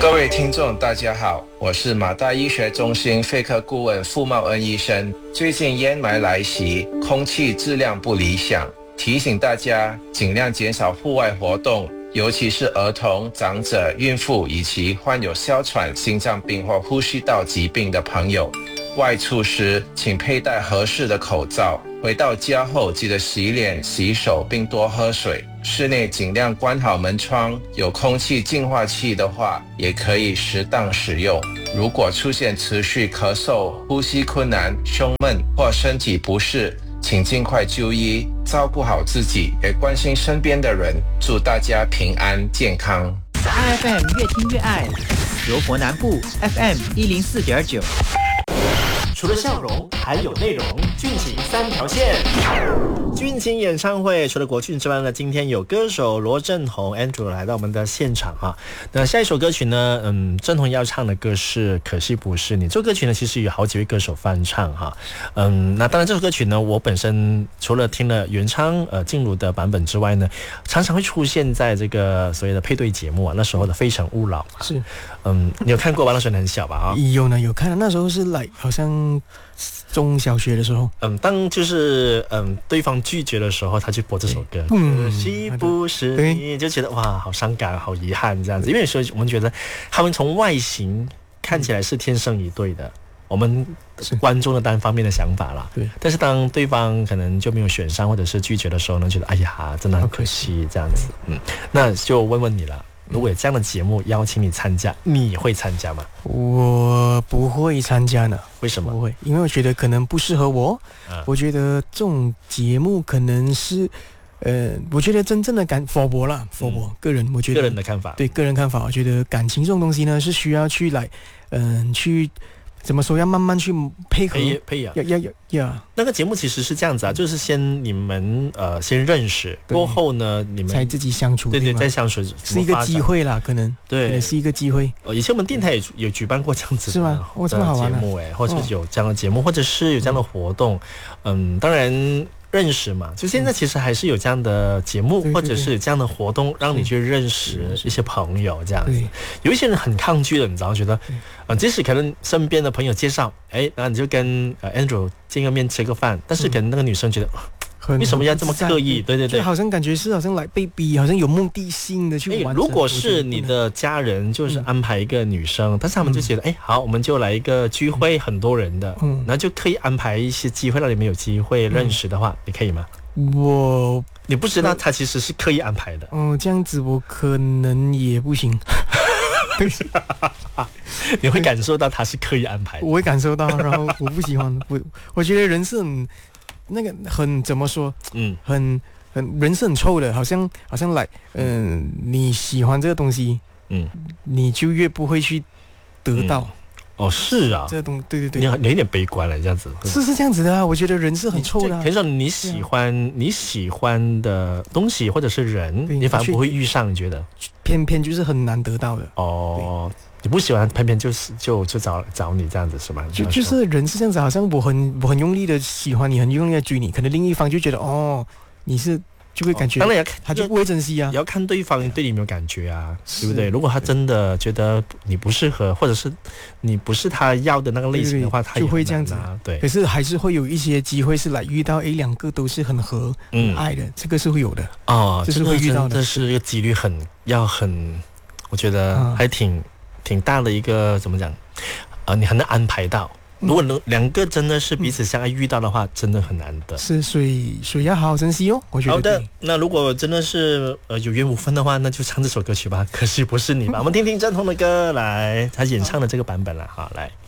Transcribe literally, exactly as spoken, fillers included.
各位听众大家好，我是马大医学中心肺科顾问傅茂恩医生。最近烟霾来袭，空气质量不理想，提醒大家尽量减少户外活动，尤其是儿童、长者、孕妇以及患有哮喘、心脏病或呼吸道疾病的朋友。外出时请佩戴合适的口罩，回到家后记得洗脸、洗手并多喝水。室内尽量关好门窗，有空气净化器的话也可以适当使用。如果出现持续咳嗽、呼吸困难、胸闷或身体不适，请尽快就医，照顾好自己，也关心身边的人。祝大家平安健康。 I F M 越听越爱，柔佛南部 F M 一零四点九。除了笑容，还有内容。俊情三条线，俊情演唱会除了国俊之外呢，今天有歌手罗振宏 Andrew 来到我们的现场哈。那下一首歌曲呢，嗯，振宏要唱的歌是《可惜不是你》。这首歌曲呢，其实有好几位歌手翻唱哈。嗯，那当然这首歌曲呢，我本身除了听了原唱呃静茹的版本之外呢，常常会出现在这个所谓的配对节目啊，那时候的《非诚勿扰》 是， 嗯，你有看过吧？那时候你很小吧？啊、哦， 有呢，有看，那时候是来好像中小学的时候， 嗯，当就是嗯对方拒绝的时候，他就播这首歌， 嗯， 可惜不是你，就觉得哇，好伤感，好遗憾这样子。因为有时候我们觉得他们从外形看起来是天生一对的，我们观众的单方面的想法啦。对，但是当对方可能就没有选上或者是拒绝的时候呢，觉得哎呀，真的很可惜这样子。嗯，那就问问你了。如果有这样的节目邀请你参加，你会参加吗？ 我不会参加呢。 为什么？ 不会，因为我觉得可能不适合我。 啊、 我觉得这种节目可能是，呃，我觉得真正的感佛博啦，佛博、嗯、个人，我觉得个人的看法， 对个人看法，我觉得感情这种东西呢，是需要去来，嗯、呃，去。怎么说？要慢慢去配合， 配配养， 要要要要。 那个节目其实是这样子啊，就是先你们呃先认识，过后呢你们才自己相处， 对对，再相处是一个机会啦，可能对， 可能是一个机会。 呃，以前我们电台也有举办过这样子的， 是吗？哦，这么好玩的节目哎，或者有这样的节目，或者是有这样的活动，嗯，当然。认识嘛，就现在其实还是有这样的节目，嗯、或者是有这样的活动，让你去认识一些朋友这样子。有一些人很抗拒的，你知道，觉得，呃，即使可能身边的朋友介绍，哎，然后你就跟呃 Andrew 见个面吃个饭，但是可能那个女生觉得。嗯、为什么要这么刻意？对对对， 好像感觉是好像来被逼，好像有目的性的去玩。 如果是你的家人，就是安排一个女生，嗯、但是他们就觉得，哎、嗯，好，我们就来一个聚会，很多人的，嗯，然后就可以安排一些机会让你们有机会认识的话，嗯、你可以吗？ 我你不知道他其实是刻意安排的。 哦，这样子我可能也不行。 你会感受到他是刻意安排的， 我会感受到，然后我不喜欢，我我觉得人是很。那个很怎么说？嗯，很很人是很臭的，好像好像来，嗯、呃，你喜欢这个东西，嗯，你就越不会去得到。 嗯、哦，是啊， 这个东对对对， 你你有点悲观了，这样子是是这样子的啊。我觉得人是很臭的、啊。 可是你喜欢你喜欢的东西或者是人，你反而不会遇上，你觉得？ 偏偏就是很难得到的哦。你不喜欢，偏偏就是就就找找你这样子是吧？ 就就是人是这样子，好像我很我很用力的喜欢你，很用力的追你，可能另一方就觉得哦，你是就会感觉， 哦、当然要看， 他就不会珍惜啊。 也要看对方对你有没有感觉啊，对不对？如果他真的觉得你不适合，或者是你不是他要的那个类型的话，他就会这样子啊。对， 可是还是会有一些机会是来遇到，哎，两个都是很合、很爱的，这个是会有的哦， 这是会遇到的。 这是一个几率很要很，我觉得还挺。啊挺大的一个怎么讲，呃，你很难安排到。如果能两个真的是彼此相爱遇到的话，嗯、真的很难得。 是，所以所以要好好珍惜哦。我觉得。 好的，那如果真的是呃有缘无分的话，那就唱这首歌曲吧。可惜不是你吧。我们听听振宏的歌，来，他演唱的这个版本了，好，来。